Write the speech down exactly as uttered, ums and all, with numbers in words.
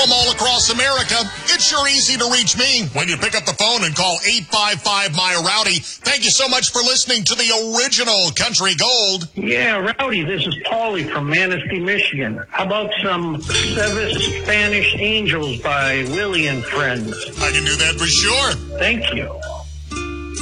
from all across America. It's sure easy to reach me when you pick up the phone and call eight five five, my rowdy. Thank you so much for listening to the original Country Gold. Yeah, Rowdy, this is Paulie from Manistee, Michigan. How about some Seven Spanish Angels by Willie and Friends? I can do that for sure. Thank you.